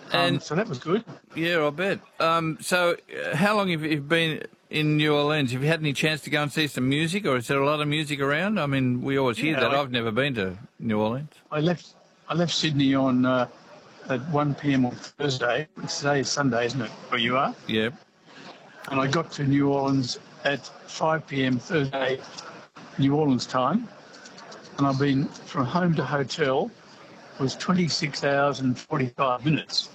And so that was good. yeah, I bet. So how long have you been in New Orleans? Have you had any chance to go and see some music, or is there a lot of music around? I mean, we always hear that. I've never been to New Orleans. I left Sydney on at 1 p.m. on Thursday. Today is Sunday, isn't it, where you are? Yeah. And I got to New Orleans at 5 p.m. Thursday, New Orleans time. And I've been from home to hotel was 26 hours and 45 minutes.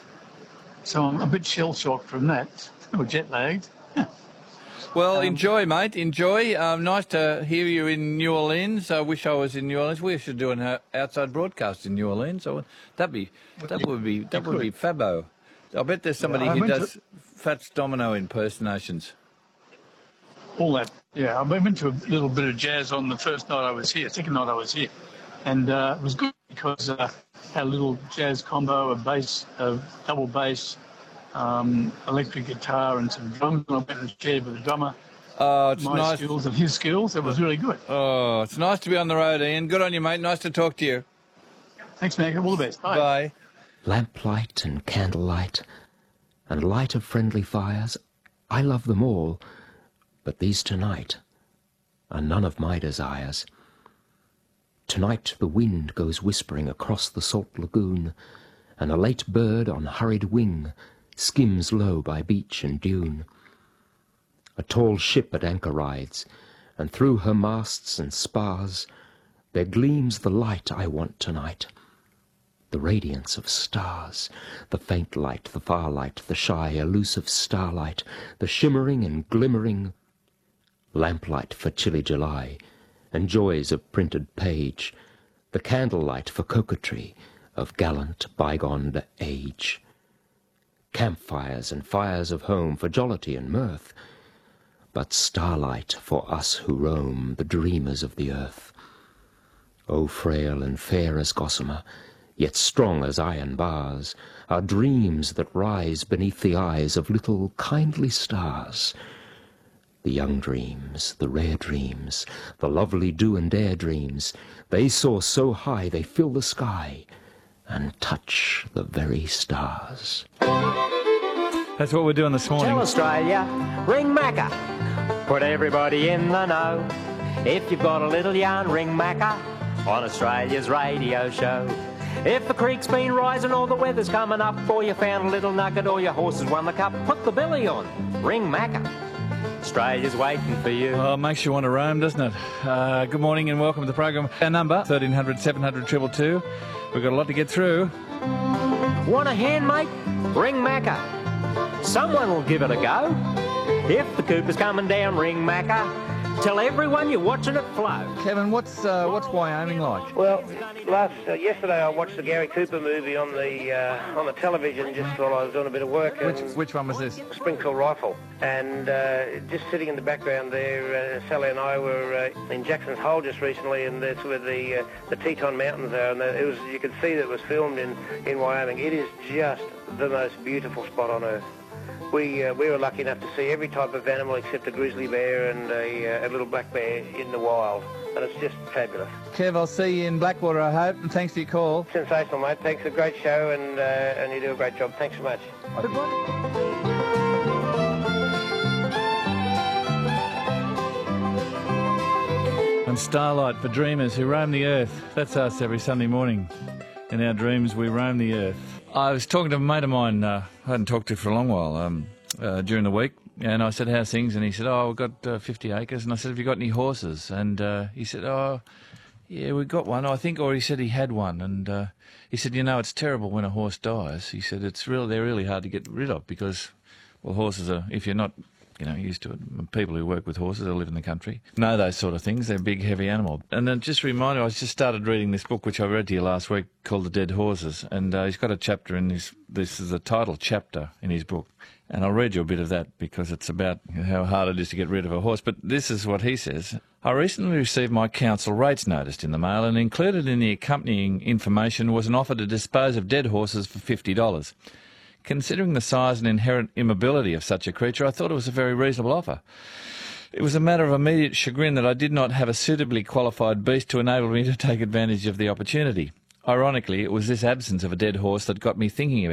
So I'm a bit shell-shocked from that, or jet-lagged. Well, enjoy, mate. Enjoy. Nice to hear you in New Orleans. I wish I was in New Orleans. We should do an outside broadcast in New Orleans. That would be fabbo. I bet there's somebody who does Fats Domino impersonations. All that, yeah. I went to a little bit of jazz on the first night I was here, second night I was here, and it was good because had a little jazz combo, a double bass, electric guitar and some drums, and I went and shared with the drummer my skills and his skills. It was really good. Oh, it's nice to be on the road, Ian. Good on you, mate. Nice to talk to you. Thanks, Mac. All the best. Bye. Bye. Lamplight and candlelight and light of friendly fires, I love them all, but these tonight are none of my desires. Tonight the wind goes whispering across the salt lagoon, and a late bird on hurried wing skims low by beach and dune. A tall ship at anchor rides, and through her masts and spars there gleams the light I want tonight, the radiance of stars, the faint light, the far light, the shy, elusive starlight, the shimmering and glimmering lamplight for chilly July, and joys of printed page, the candlelight for coquetry of gallant bygone age. Campfires and fires of home for jollity and mirth, but starlight for us who roam, the dreamers of the earth. O frail and fair as gossamer, yet strong as iron bars, are dreams that rise beneath the eyes of little kindly stars. The young dreams, the rare dreams, the lovely dew and air dreams, they soar so high they fill the sky and touch the very stars. That's what we're doing this morning. Tell Australia, ring Macca, put everybody in the know. If you've got a little yarn, ring Macca on Australia's radio show. If the creek's been rising or the weather's coming up, or you found a little nugget or your horse has won the cup, put the belly on, ring Macca. Australia's waiting for you. Oh, it makes you want to roam, doesn't it? Good morning and welcome to the program. Our number, 1300 700 222. We've got a lot to get through. Want a hand, mate? Ring Macca. Someone will give it a go. If the Cooper's coming down, ring Macca. Tell everyone you're watching it flow. Kevin, what's Wyoming like? Well, yesterday I watched the Gary Cooper movie on the television just while I was doing a bit of work. Which one was this? Springfield Rifle. And just sitting in the background there, Sally and I were in Jackson's Hole just recently, and that's where the Teton Mountains are, and you could see that it was filmed in Wyoming. It is just the most beautiful spot on earth. We were lucky enough to see every type of animal except a grizzly bear and a little black bear in the wild, and it's just fabulous. Kev, I'll see you in Blackwater, I hope, and thanks for your call. Sensational, mate. Thanks, a great show, and you do a great job. Thanks so much. And Starlight for dreamers who roam the earth. That's us every Sunday morning. In our dreams, we roam the earth. I was talking to a mate of mine I hadn't talked to for a long while during the week, and I said, how's things? And he said, we've got 50 acres. And I said, have you got any horses? And he said, yeah, we've got one, I think, or he said he had one. And he said, it's terrible when a horse dies. He said, they're really hard to get rid of because, well, horses are, if you're not used to it. People who work with horses or live in the country know those sort of things. They're a big, heavy animal. And then just a reminder, I just started reading this book, which I read to you last week, called The Dead Horses. And he's got a chapter in this is the title chapter in his book. And I'll read you a bit of that because it's about how hard it is to get rid of a horse. But this is what he says. I recently received my council rates notice in the mail, and included in the accompanying information was an offer to dispose of dead horses for $50. Considering the size and inherent immobility of such a creature, I thought it was a very reasonable offer. It was a matter of immediate chagrin that I did not have a suitably qualified beast to enable me to take advantage of the opportunity. Ironically, it was this absence of a dead horse that got me thinking about